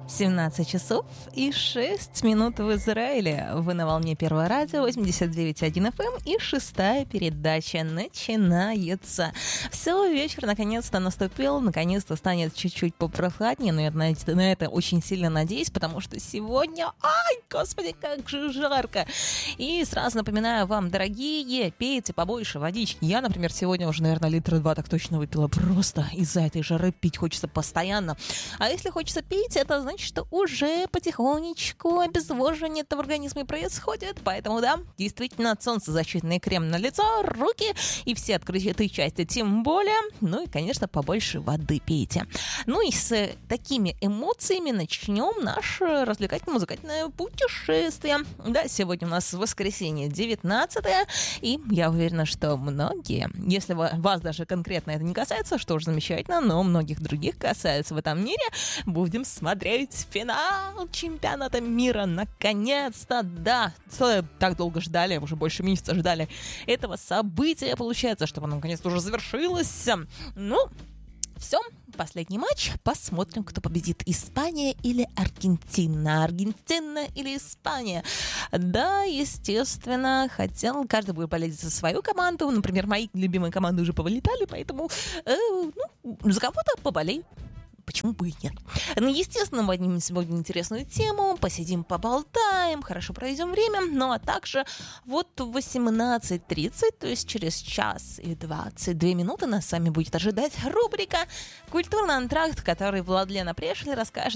17 часов и 6 минут в Израиле. Вы на волне Первого радио, 89.1 FM, и шестая передача начинается. Все, вечер наконец-то наступил, наконец-то станет чуть-чуть попрохладнее, но я на это очень сильно надеюсь, потому что сегодня, ай, господи, как же жарко. И сразу напоминаю вам, дорогие, пейте побольше водички. Я, например, сегодня уже, наверное, литра 2 так точно выпила, просто из-за этой жары пить хочется постоянно. А если хочется пить, это значит, что уже потихонечку обезвоживание этого организма происходит. Поэтому, да, действительно, солнцезащитный крем на лицо, руки и все открытые части тем более. Ну и, конечно, побольше воды пейте. Ну и с такими эмоциями начнем наше развлекательно-музыкальное путешествие. Да, сегодня у нас воскресенье 19-е, и я уверена, что многие, если вас даже конкретно это не касается, что же замечательно, но многих других касается в этом мире, будем смотреть финал чемпионата мира. Наконец-то, да, так долго ждали, уже больше месяца ждали этого события, получается, чтобы оно наконец-то уже завершилось. Ну, все, последний матч. Посмотрим, кто победит, Испания или Аргентина. Аргентина или Испания. Да, естественно, каждый будет болеть за свою команду. Например, мои любимые команды уже повылетали, поэтому за кого-то поболей. Почему бы и нет? Ну, естественно, мы поднимем сегодня интересную тему, посидим, поболтаем, хорошо проведем время. Ну, а также вот в 18:30, то есть через час и 22 минуты нас с вами будет ожидать рубрика «Культурный антракт», в которой Владлена Прешель расскажет